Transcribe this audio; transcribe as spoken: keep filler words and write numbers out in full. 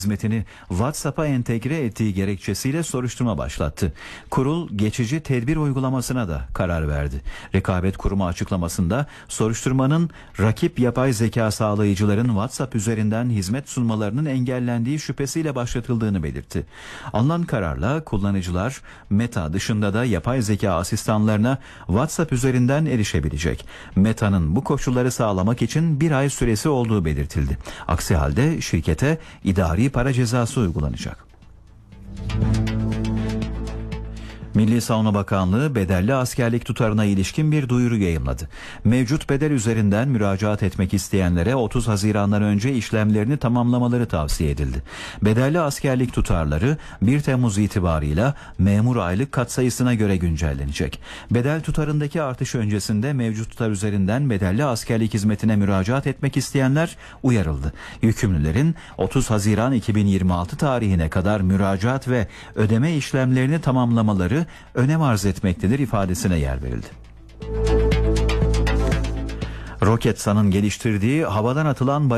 hizmetini WhatsApp'a entegre ettiği gerekçesiyle soruşturma başlattı. Kurul geçici tedbir uygulamasına da karar verdi. Rekabet Kurumu açıklamasında soruşturmanın rakip yapay zeka sağlayıcıların WhatsApp üzerinden hizmet sunmalarının engellendiği şüphesiyle başlatıldığını belirtti. Alınan kararla kullanıcılar Meta dışında da yapay zeka asistanlarına WhatsApp üzerinden erişebilecek. Meta'nın bu koşulları sağlamak için bir ay süresi olduğu belirtildi. Aksi halde şirkete idari para cezası uygulanacak. Milli Savunma Bakanlığı bedelli askerlik tutarına ilişkin bir duyuru yayımladı. Mevcut bedel üzerinden müracaat etmek isteyenlere otuz Haziran'dan önce işlemlerini tamamlamaları tavsiye edildi. Bedelli askerlik tutarları bir Temmuz itibarıyla memur aylık katsayısına göre güncellenecek. Bedel tutarındaki artış öncesinde mevcut tutar üzerinden bedelli askerlik hizmetine müracaat etmek isteyenler uyarıldı. Yükümlülerin otuz Haziran iki bin yirmi altı tarihine kadar müracaat ve ödeme işlemlerini tamamlamaları önem arz etmektedir ifadesine yer verildi. Roketsan'ın geliştirdiği havadan atılan